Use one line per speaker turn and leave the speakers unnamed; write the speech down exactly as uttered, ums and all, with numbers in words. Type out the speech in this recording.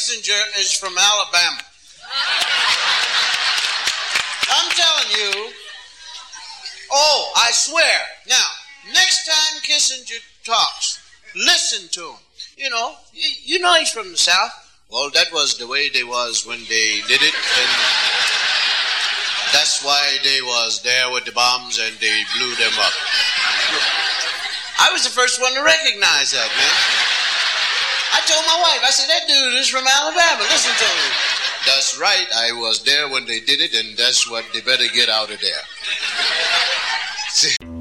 Kissinger is from Alabama. I'm telling you. Oh, I swear. Now, next time Kissinger talks, listen to him. You know, you, you know he's from the South. Well, that was the way they was when they did it, and that's why they was there with the bombs and they blew them up. I was the first one to recognize that, man. I told my wife, I said, that dude is from Alabama. Listen to him. That's right. I was there when they did it, and that's what they better get out of there. See?